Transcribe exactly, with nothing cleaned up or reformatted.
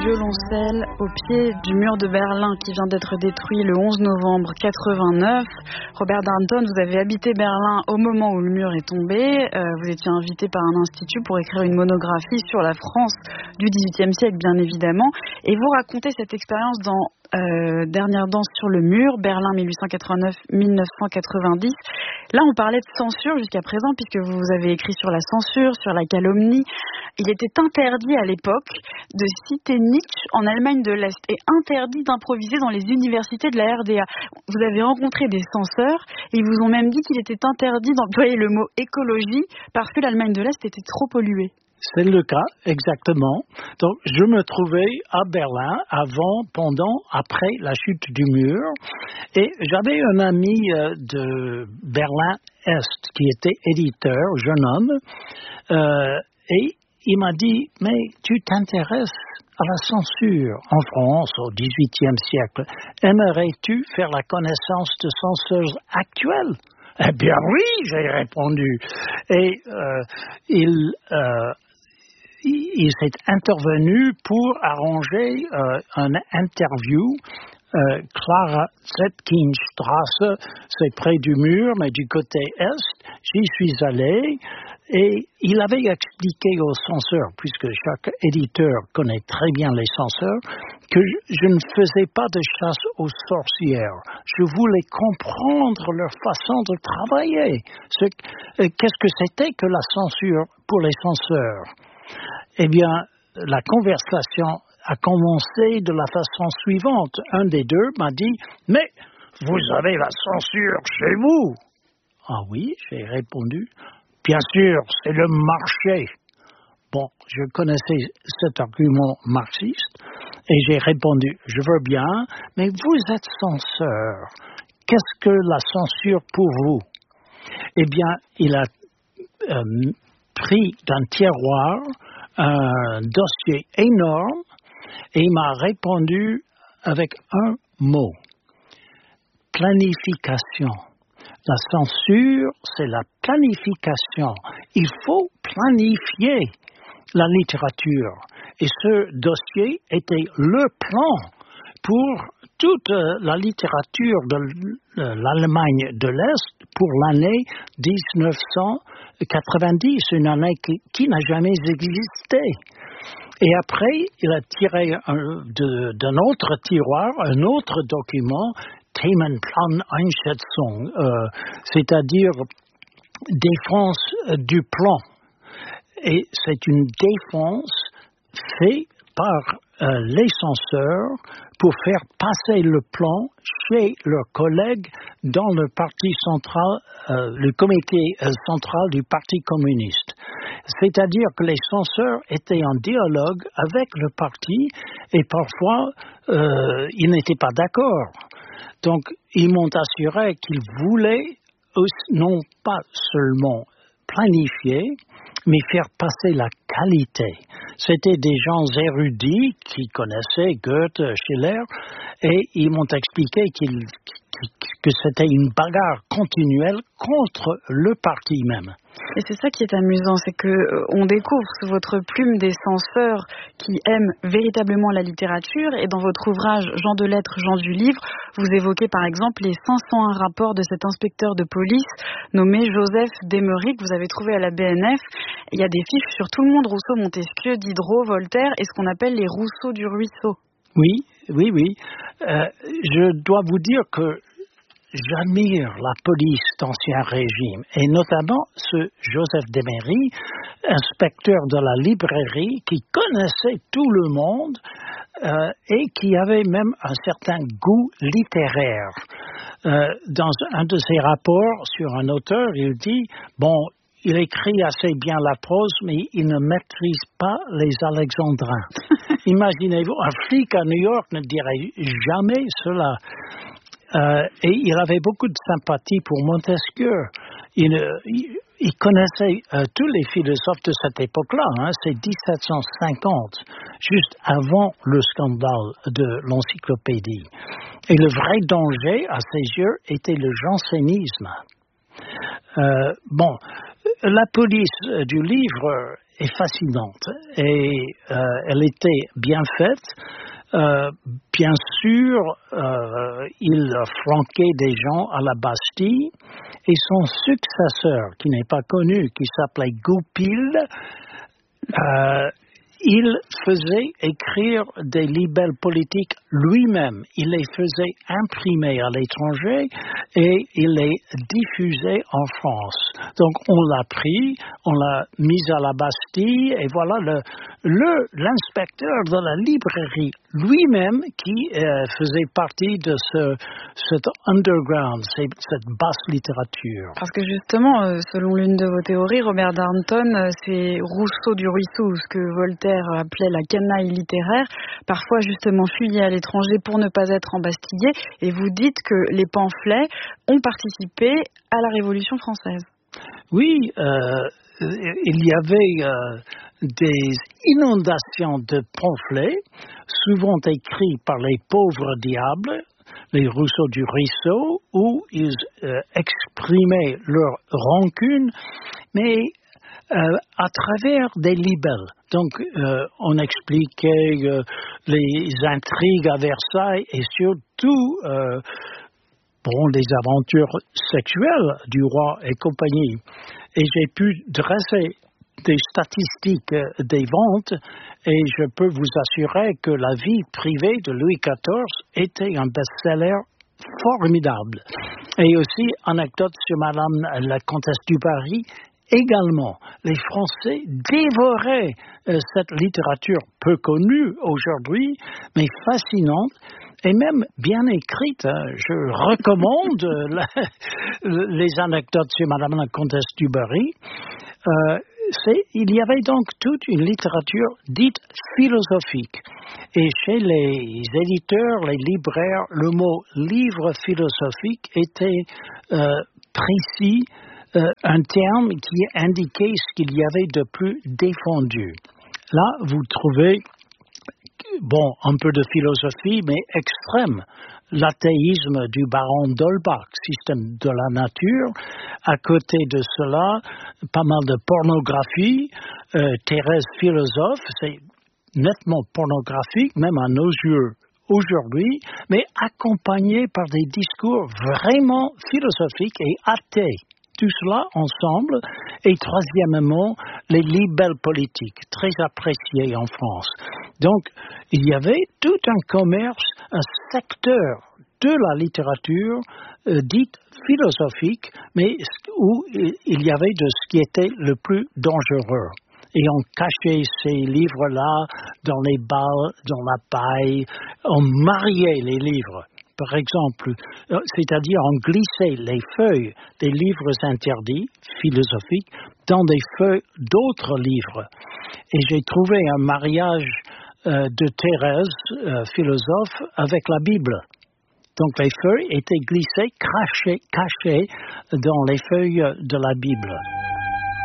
violoncelle au pied du mur de Berlin qui vient d'être détruit le onze novembre quatre-vingt-neuf. Robert Darnton, vous avez habité Berlin au moment où le mur est tombé. Euh, vous étiez invité par un institut pour écrire une monographie sur la France du dix-huitième siècle, bien évidemment. Et vous racontez cette expérience dans euh, Dernière danse sur le mur, Berlin mille huit cent quatre-vingt-neuf à mille neuf cent quatre-vingt-dix. Là, on parlait de censure jusqu'à présent, puisque vous avez écrit sur la censure, sur la calomnie. Il était interdit à l'époque de citer Nietzsche en Allemagne de l'Est et interdit d'improviser dans les universités de la R D A. Vous avez rencontré des censeurs et ils vous ont même dit qu'il était interdit d'employer le mot écologie parce que l'Allemagne de l'Est était trop polluée. C'est le cas, exactement. Donc, je me trouvais à Berlin avant, pendant, après la chute du mur. Et j'avais un ami de Berlin-Est qui était éditeur, jeune homme. Euh, et il m'a dit, mais tu t'intéresses à la censure en France au dix-huitième siècle. Aimerais-tu faire la connaissance de censeurs actuels? Eh bien oui, j'ai répondu. Et euh, il... Euh, Il s'est intervenu pour arranger euh, une interview. Euh, Clara Zetkinstrasse, c'est près du mur, mais du côté est. J'y suis allé et il avait expliqué aux censeurs, puisque chaque éditeur connaît très bien les censeurs, que je ne faisais pas de chasse aux sorcières. Je voulais comprendre leur façon de travailler. Ce, euh, qu'est-ce que c'était que la censure pour les censeurs? Eh bien, la conversation a commencé de la façon suivante. Un des deux m'a dit « Mais vous avez la censure chez vous ?» Ah oui, j'ai répondu « Bien sûr, c'est le marché. » Bon, je connaissais cet argument marxiste et j'ai répondu « Je veux bien, mais vous êtes censeur. Qu'est-ce que la censure pour vous ?» Eh bien, il a euh, pris d'un tiroir un dossier énorme et il m'a répondu avec un mot. Planification. La censure, c'est la planification. Il faut planifier la littérature. Et ce dossier était le plan pour toute la littérature de l'Allemagne de l'Est pour l'année dix-neuf cent quatre-vingt-dix, une année qui, qui n'a jamais existé. Et après, il a tiré un, de, d'un autre tiroir un autre document, Themenplan Einschätzung, euh, c'est-à-dire défense du plan. Et c'est une défense faite par euh, les censeurs pour faire passer le plan chez leurs collègues dans le parti central, euh, le comité euh, central du Parti communiste. C'est-à-dire que les censeurs étaient en dialogue avec le parti et parfois euh, ils n'étaient pas d'accord. Donc ils m'ont assuré qu'ils voulaient non pas seulement planifier, mais faire passer la qualité. C'était des gens érudits qui connaissaient Goethe, Schiller, et ils m'ont expliqué qu'ils, que c'était une bagarre continuelle contre le parti même. Et c'est ça qui est amusant, c'est que euh, on découvre sous votre plume des censeurs qui aiment véritablement la littérature. Et dans votre ouvrage Gens de lettres, gens du livre, vous évoquez par exemple les cinq cent un rapports de cet inspecteur de police nommé Joseph Demery que vous avez trouvé à la B N F. Il y a des fiches sur tout le monde, Rousseau, Montesquieu, Diderot, Voltaire, et ce qu'on appelle les Rousseau du ruisseau. Oui, oui, oui. Euh, je dois vous dire que j'admire la police d'Ancien Régime, et notamment ce Joseph Demery, inspecteur de la librairie, qui connaissait tout le monde euh, et qui avait même un certain goût littéraire. Euh, dans un de ses rapports sur un auteur, il dit « Bon, il écrit assez bien la prose, mais il ne maîtrise pas les alexandrins. » Imaginez-vous, un flic à New York ne dirait jamais cela. Euh, et il avait beaucoup de sympathie pour Montesquieu. Il, il, il connaissait euh, tous les philosophes de cette époque-là. Hein, c'est dix-sept cent cinquante, juste avant le scandale de l'encyclopédie. Et le vrai danger, à ses yeux, était le jansénisme. Euh, bon, la police du livre est fascinante et euh, elle était bien faite. Euh, bien sûr, euh, il flanquait des gens à la Bastille et son successeur, qui n'est pas connu, qui s'appelait Goupil, euh, il faisait écrire des libelles politiques lui-même. Il les faisait imprimer à l'étranger et il les diffusait en France. Donc on l'a pris, on l'a mis à la Bastille et voilà le, le, l'inspecteur de la librairie lui-même qui euh, faisait partie de ce, cet underground, cette basse littérature. Parce que justement, euh, selon l'une de vos théories, Robert Darnton, euh, c'est Rousseau du ruisseau, ce que Voltaire appelait la canaille littéraire, parfois justement fuyait à l'étranger pour ne pas être embastillé, et vous dites que les pamphlets ont participé à la Révolution française. Oui, euh, il y avait euh, des inondations de pamphlets, souvent écrits par les pauvres diables, les Rousseau du ruisseau, où ils euh, exprimaient leur rancune, mais Euh, à travers des libelles. Donc, euh, on expliquait euh, les intrigues à Versailles et surtout euh, bon, les aventures sexuelles du roi et compagnie. Et j'ai pu dresser des statistiques euh, des ventes et je peux vous assurer que la vie privée de Louis quatorze était un best-seller formidable. Et aussi, anecdote sur Madame la Comtesse du Barry. Également, les Français dévoraient euh, cette littérature peu connue aujourd'hui, mais fascinante et même bien écrite. Hein. Je recommande la, les anecdotes sur Madame la Comtesse du Barry. Euh, c'est, il y avait donc toute une littérature dite philosophique. Et chez les éditeurs, les libraires, le mot livre philosophique était euh, précis. Euh, un terme qui indiquait ce qu'il y avait de plus défendu. Là, vous trouvez, bon, un peu de philosophie, mais extrême. L'athéisme du baron d'Holbach, système de la nature. À côté de cela, pas mal de pornographie. Euh, Thérèse philosophe, c'est nettement pornographique, même à nos yeux aujourd'hui, mais accompagné par des discours vraiment philosophiques et athées. Tout cela ensemble. Et troisièmement, les libelles politiques, très appréciées en France. Donc, il y avait tout un commerce, un secteur de la littérature euh, dite philosophique, mais où il y avait de ce qui était le plus dangereux. Et on cachait ces livres-là dans les balles, dans la paille, on mariait les livres. Par exemple, c'est-à-dire on glissait les feuilles des livres interdits, philosophiques, dans des feuilles d'autres livres. Et j'ai trouvé un mariage euh, de Thérèse, euh, philosophe, avec la Bible. Donc les feuilles étaient glissées, cachées, cachées dans les feuilles de la Bible.